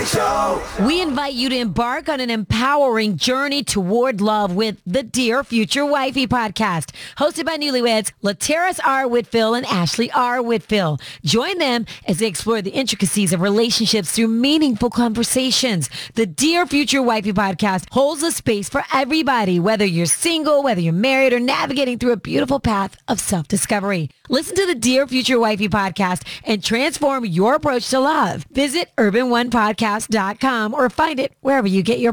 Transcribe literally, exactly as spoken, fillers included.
Big Show. We invite you to embark on an empowering journey toward love with the Dear Future Wifey podcast, hosted by newlyweds Lateris R. Whitfield and Ashley R. Whitfield. Join them as they explore the intricacies of relationships through meaningful conversations. The Dear Future Wifey podcast holds a space for everybody, whether you're single, whether you're married, or navigating through a beautiful path of self-discovery. Listen to the Dear Future Wifey podcast and transform your approach to love. Visit urban one podcast dot com or find it wherever you get your